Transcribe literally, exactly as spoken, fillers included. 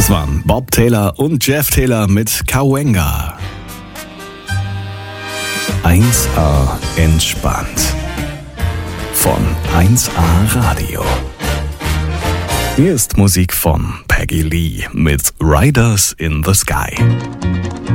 Das waren Bob Taylor und Jeff Taylor mit Cahuenga. eins A entspannt. Von eins A Radio. Hier ist Musik von Peggy Lee mit Riders in the Sky.